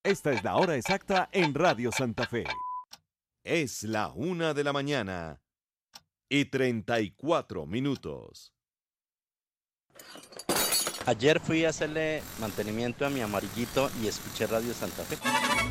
Esta es la hora exacta en Radio Santa Fe. Es la 1:34 PM. Ayer fui a hacerle mantenimiento a mi amarillito y escuché Radio Santa Fe.